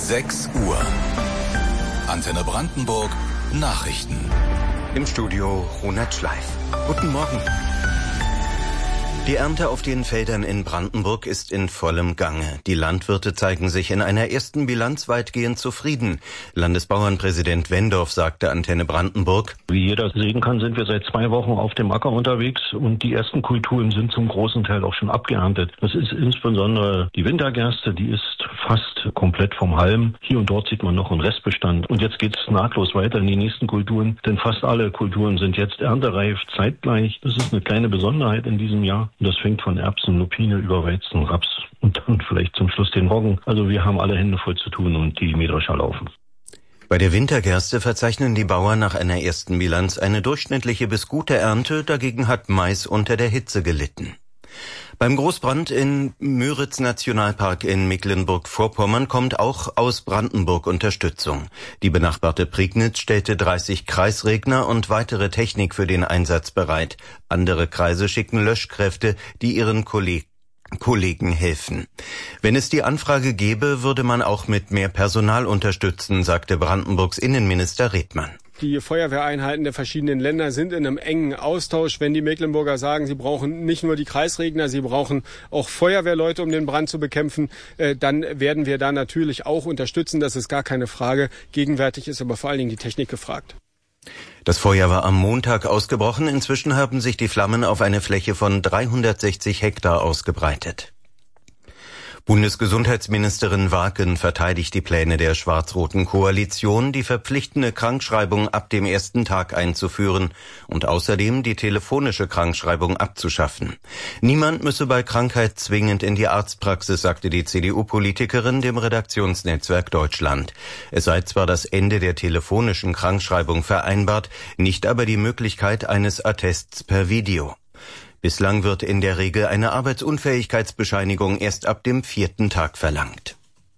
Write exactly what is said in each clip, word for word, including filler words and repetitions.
sechs Uhr. Antenne Brandenburg Nachrichten. Im Studio Ronald Schleif. Guten Morgen. Die Ernte auf den Feldern in Brandenburg ist in vollem Gange. Die Landwirte zeigen sich in einer ersten Bilanz weitgehend zufrieden. Landesbauernpräsident Wendorf sagte Antenne Brandenburg: Wie jeder sehen kann, sind wir seit zwei Wochen auf dem Acker unterwegs und die ersten Kulturen sind zum großen Teil auch schon abgeerntet. Das ist insbesondere die Wintergerste, die ist fast komplett vom Halm. Hier und dort sieht man noch einen Restbestand. Und jetzt geht es nahtlos weiter in die nächsten Kulturen, denn fast alle Kulturen sind jetzt erntereif zeitgleich. Das ist eine kleine Besonderheit in diesem Jahr. Und das fängt von Erbsen, Lupine über Weizen, Raps und dann vielleicht zum Schluss den Roggen. Also wir haben alle Hände voll zu tun und die Mähdrescher laufen. Bei der Wintergerste verzeichnen die Bauern nach einer ersten Bilanz eine durchschnittliche bis gute Ernte. Dagegen hat Mais unter der Hitze gelitten. Beim Großbrand im Müritz-Nationalpark in Mecklenburg-Vorpommern kommt auch aus Brandenburg Unterstützung. Die benachbarte Prignitz stellte dreißig Kreisregner und weitere Technik für den Einsatz bereit. Andere Kreise schicken Löschkräfte, die ihren Kollegen Kollegen helfen. Wenn es die Anfrage gäbe, würde man auch mit mehr Personal unterstützen, sagte Brandenburgs Innenminister Redmann. Die Feuerwehreinheiten der verschiedenen Länder sind in einem engen Austausch. Wenn die Mecklenburger sagen, sie brauchen nicht nur die Kreisregner, sie brauchen auch Feuerwehrleute, um den Brand zu bekämpfen, äh, dann werden wir da natürlich auch unterstützen. Das ist gar keine Frage. Gegenwärtig ist aber vor allen Dingen die Technik gefragt. Das Feuer war am Montag ausgebrochen. Inzwischen haben sich die Flammen auf eine Fläche von dreihundertsechzig Hektar ausgebreitet. Bundesgesundheitsministerin Waken verteidigt die Pläne der schwarz-roten Koalition, die verpflichtende Krankschreibung ab dem ersten Tag einzuführen und außerdem die telefonische Krankschreibung abzuschaffen. Niemand müsse bei Krankheit zwingend in die Arztpraxis, sagte die C D U-Politikerin dem Redaktionsnetzwerk Deutschland. Es sei zwar das Ende der telefonischen Krankschreibung vereinbart, nicht aber die Möglichkeit eines Attests per Video. Bislang wird in der Regel eine Arbeitsunfähigkeitsbescheinigung erst ab dem vierten Tag verlangt.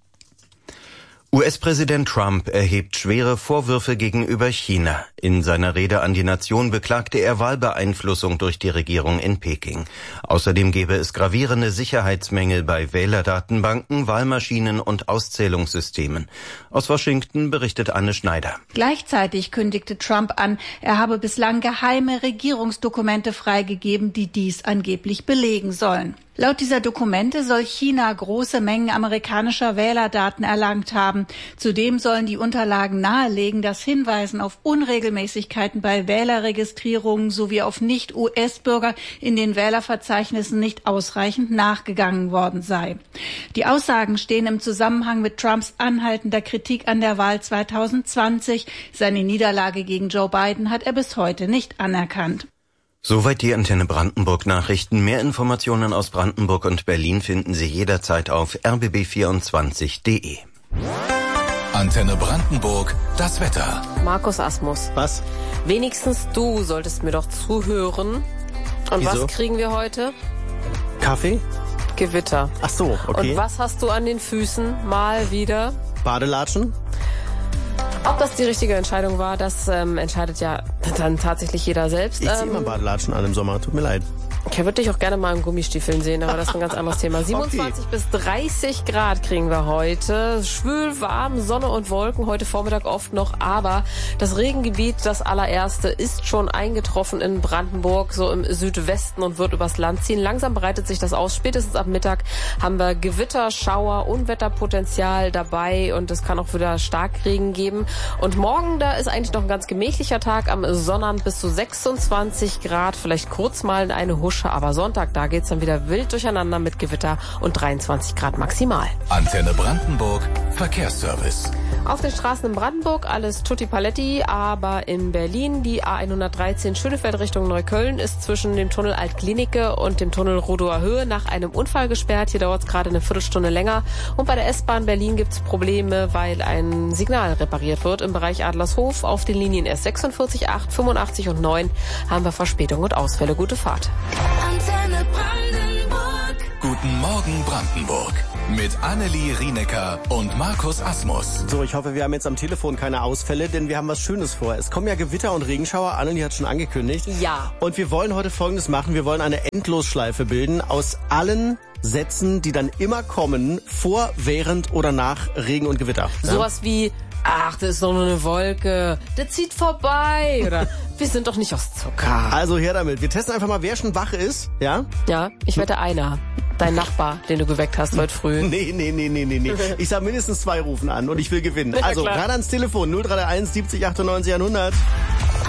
U S-Präsident Trump erhebt schwere Vorwürfe gegenüber China. In seiner Rede an die Nation beklagte er Wahlbeeinflussung durch die Regierung in Peking. Außerdem gebe es gravierende Sicherheitsmängel bei Wählerdatenbanken, Wahlmaschinen und Auszählungssystemen. Aus Washington berichtet Anne Schneider. Gleichzeitig kündigte Trump an, er habe bislang geheime Regierungsdokumente freigegeben, die dies angeblich belegen sollen. Laut dieser Dokumente soll China große Mengen amerikanischer Wählerdaten erlangt haben. Zudem sollen die Unterlagen nahelegen, dass Hinweisen auf Unregelmäßigkeiten bei Wählerregistrierungen sowie auf Nicht-U S-Bürger in den Wählerverzeichnissen nicht ausreichend nachgegangen worden sei. Die Aussagen stehen im Zusammenhang mit Trumps anhaltender Kritik an der Wahl zweitausendzwanzig. Seine Niederlage gegen Joe Biden hat er bis heute nicht anerkannt. Soweit die Antenne Brandenburg Nachrichten. Mehr Informationen aus Brandenburg und Berlin finden Sie jederzeit auf r b b vierundzwanzig punkt de. Antenne Brandenburg, das Wetter. Markus Asmus. Was? Wenigstens du solltest mir doch zuhören. Und Wieso? Was kriegen wir heute? Kaffee? Gewitter. Ach so, okay. Und was hast du an den Füßen? Mal wieder? Badelatschen? Ob das die richtige Entscheidung war, das ähm, entscheidet ja dann tatsächlich jeder selbst. Ich ziehe ähm, immer Badelatschen an im Sommer, tut mir leid. Ich würde dich auch gerne mal in Gummistiefeln sehen, aber das ist ein ganz anderes Thema. siebenundzwanzig okay. bis dreißig Grad kriegen wir heute. Schwül, warm, Sonne und Wolken, heute Vormittag oft noch. Aber das Regengebiet, das allererste, ist schon eingetroffen in Brandenburg, so im Südwesten und wird übers Land ziehen. Langsam breitet sich das aus. Spätestens ab Mittag haben wir Gewitter, Schauer, Unwetterpotenzial dabei und es kann auch wieder Starkregen geben. Und morgen, da ist eigentlich noch ein ganz gemächlicher Tag am Sonnabend bis zu sechsundzwanzig Grad. Vielleicht kurz mal eine Husche. Aber Sonntag, da geht's dann wieder wild durcheinander mit Gewitter und dreiundzwanzig Grad maximal. Antenne Brandenburg, Verkehrsservice. Auf den Straßen in Brandenburg alles tutti paletti, aber in Berlin die A hundertdreizehn Schönefeld Richtung Neukölln ist zwischen dem Tunnel Altklinike und dem Tunnel Rodower Höhe nach einem Unfall gesperrt. Hier dauert es gerade eine Viertelstunde länger. Und bei der S-Bahn Berlin gibt's Probleme, weil ein Signal repariert wird. Im Bereich Adlershof auf den Linien S sechsundvierzig, acht, fünfundachtzig und neun haben wir Verspätung und Ausfälle. Gute Fahrt. Antenne Brandenburg. Guten Morgen Brandenburg. Mit Annelie Rienecker und Markus Asmus. So, ich hoffe, wir haben jetzt am Telefon keine Ausfälle, denn wir haben was Schönes vor. Es kommen ja Gewitter und Regenschauer. Annelie hat schon angekündigt. Ja. Und wir wollen heute Folgendes machen. Wir wollen eine Endlosschleife bilden aus allen Sätzen, die dann immer kommen, vor, während oder nach Regen und Gewitter. Ja? Sowas wie, ach, das ist doch nur eine Wolke, der zieht vorbei. Oder, wir sind doch nicht aus Zucker. Also her damit. Wir testen einfach mal, wer schon wach ist. Ja? Ja, ich wette einer. Dein Nachbar, den du geweckt hast heute früh. Nee, nee, nee, nee, nee, nee. Ich sag mindestens zwei rufen an und ich will gewinnen. Ja, also klar. ran ans Telefon null drei eins siebzig achtundneunzig hundert.